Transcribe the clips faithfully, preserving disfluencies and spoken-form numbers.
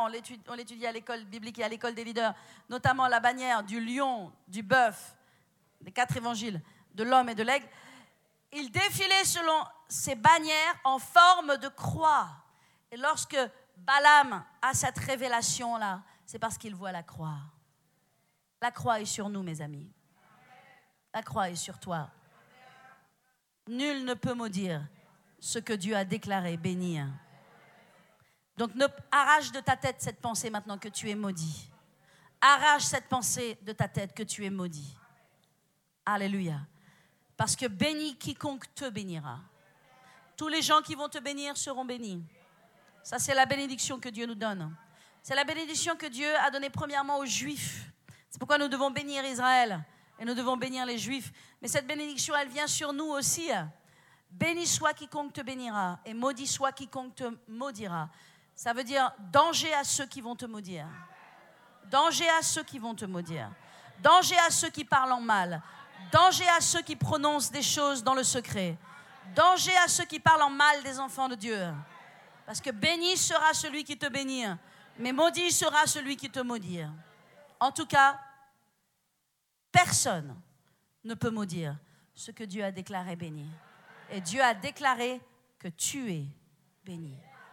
l'étudie, on l'étudie à l'école biblique et à l'école des leaders, notamment la bannière du lion, du bœuf, des quatre évangiles, de l'homme et de l'aigle. Il défilait selon ces bannières en forme de croix. Et lorsque Balaam a cette révélation-là, c'est parce qu'il voit la croix. La croix est sur nous, mes amis. La croix est sur toi. Nul ne peut maudire ce que Dieu a déclaré, bénir. Donc, ne, arrache de ta tête cette pensée maintenant que tu es maudit. Arrache cette pensée de ta tête que tu es maudit. Alléluia. Parce que bénis quiconque te bénira. Tous les gens qui vont te bénir seront bénis. Ça, c'est la bénédiction que Dieu nous donne. C'est la bénédiction que Dieu a donnée premièrement aux Juifs. C'est pourquoi nous devons bénir Israël et nous devons bénir les Juifs. Mais cette bénédiction, elle vient sur nous aussi. Béni soit quiconque te bénira et maudit soit quiconque te maudira. Ça veut dire danger à ceux qui vont te maudire. Danger à ceux qui vont te maudire. Danger à ceux qui parlent en mal. Danger à ceux qui prononcent des choses dans le secret. Danger à ceux qui parlent en mal des enfants de Dieu. Parce que béni sera celui qui te bénit, mais maudit sera celui qui te maudit. En tout cas, personne ne peut maudire ce que Dieu a déclaré béni. Et Dieu a déclaré que tu es béni.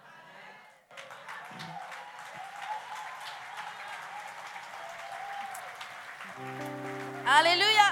Alléluia.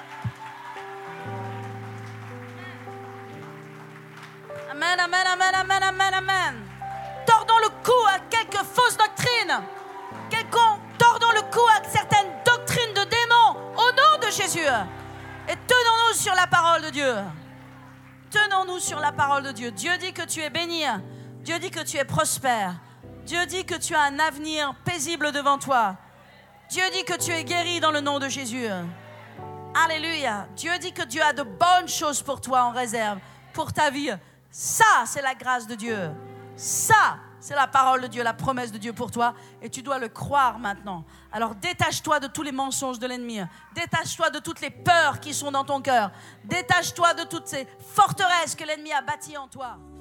Amen, amen, amen, amen, amen, amen. Tordons le cou à quelques fausses doctrines. Quelqu'un, tordons le cou à certaines doctrines de démons au nom de Jésus. Et tenons-nous sur la parole de Dieu. Tenons-nous sur la parole de Dieu. Dieu dit que tu es béni. Dieu dit que tu es prospère. Dieu dit que tu as un avenir paisible devant toi. Dieu dit que tu es guéri dans le nom de Jésus. Alléluia. Dieu dit que Dieu a de bonnes choses pour toi en réserve, pour ta vie. Ça, c'est la grâce de Dieu. Ça, c'est la parole de Dieu, la promesse de Dieu pour toi. Et tu dois le croire maintenant. Alors détache-toi de tous les mensonges de l'ennemi. Détache-toi de toutes les peurs qui sont dans ton cœur. Détache-toi de toutes ces forteresses que l'ennemi a bâties en toi.